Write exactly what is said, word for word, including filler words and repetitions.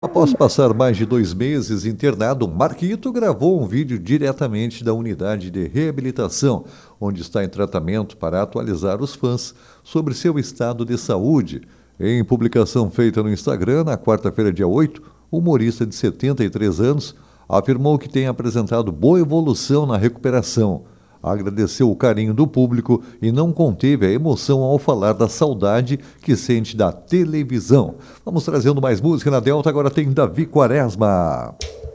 Após passar mais de dois meses internado, Marquito gravou um vídeo diretamente da unidade de reabilitação, onde está em tratamento para atualizar os fãs sobre seu estado de saúde. Em publicação feita no Instagram, na quarta-feira, dia oito, o humorista de setenta e três anos afirmou que tem apresentado boa evolução na recuperação. Agradeceu o carinho do público e não conteve a emoção ao falar da saudade que sente da televisão. Vamos trazendo mais música na Delta, agora tem Davi Quaresma.